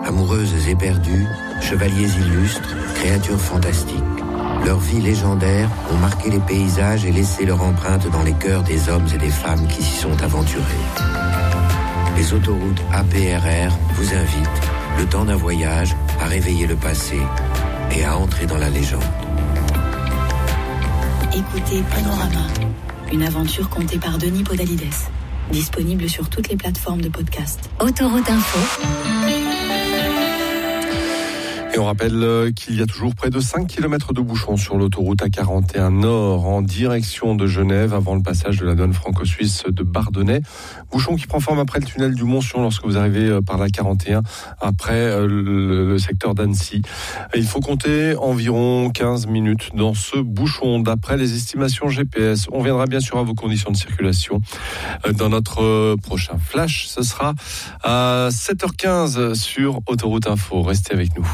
Amoureuses éperdues, chevaliers illustres, créatures fantastiques. Leurs vies légendaires ont marqué les paysages et laissé leur empreinte dans les cœurs des hommes et des femmes qui s'y sont aventurés. Les autoroutes APRR vous invitent, le temps d'un voyage, à réveiller le passé et à entrer dans la légende. Écoutez Panorama, une aventure contée par Denis Podalides. Disponible sur toutes les plateformes de podcast. Autoroute Info. Et on rappelle qu'il y a toujours près de 5 km de bouchons sur l'autoroute A41 Nord en direction de Genève avant le passage de la douane franco-suisse de Bardonnay. Bouchon qui prend forme après le tunnel du Montsion lorsque vous arrivez par la 41 après le secteur d'Annecy. Et il faut compter environ 15 minutes dans ce bouchon d'après les estimations GPS. On viendra bien sûr à vos conditions de circulation dans notre prochain flash. Ce sera à 7h15 sur Autoroute Info. Restez avec nous.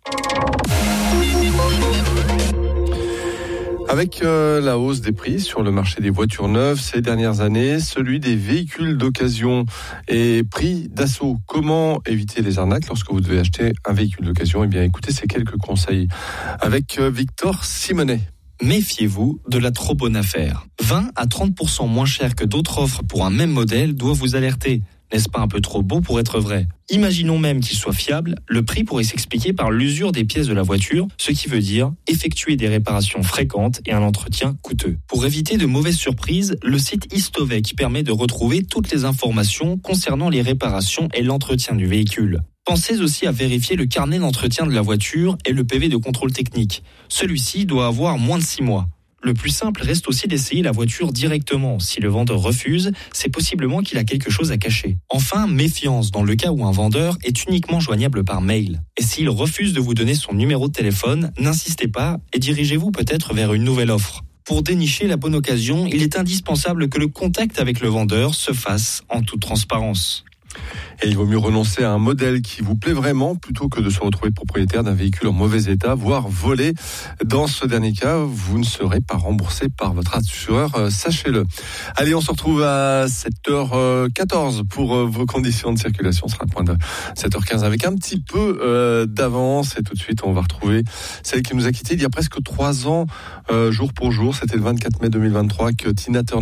Avec la hausse des prix sur le marché des voitures neuves ces dernières années, celui des véhicules d'occasion est pris d'assaut. Comment éviter les arnaques lorsque vous devez acheter un véhicule d'occasion ? Eh bien, écoutez ces quelques conseils avec Victor Simonet. Méfiez-vous de la trop bonne affaire. 20 à 30% moins cher que d'autres offres pour un même modèle doit vous alerter. N'est-ce pas un peu trop beau pour être vrai ? Imaginons même qu'il soit fiable, le prix pourrait s'expliquer par l'usure des pièces de la voiture, ce qui veut dire effectuer des réparations fréquentes et un entretien coûteux. Pour éviter de mauvaises surprises, le site Istovec permet de retrouver toutes les informations concernant les réparations et l'entretien du véhicule. Pensez aussi à vérifier le carnet d'entretien de la voiture et le PV de contrôle technique. Celui-ci doit avoir moins de 6 mois. Le plus simple reste aussi d'essayer la voiture directement. Si le vendeur refuse, c'est possiblement qu'il a quelque chose à cacher. Enfin, méfiance dans le cas où un vendeur est uniquement joignable par mail. Et s'il refuse de vous donner son numéro de téléphone, n'insistez pas et dirigez-vous peut-être vers une nouvelle offre. Pour dénicher la bonne occasion, il est indispensable que le contact avec le vendeur se fasse en toute transparence. Et il vaut mieux renoncer à un modèle qui vous plaît vraiment plutôt que de se retrouver propriétaire d'un véhicule en mauvais état, voire volé. Dans ce dernier cas, vous ne serez pas remboursé par votre assureur, sachez-le. Allez, on se retrouve à 7h14 pour vos conditions de circulation. Ce sera le point de 7h15 avec un petit peu d'avance. Et tout de suite, on va retrouver celle qui nous a quittés il y a presque 3 ans, jour pour jour. C'était le 24 mai 2023 que Tina Turner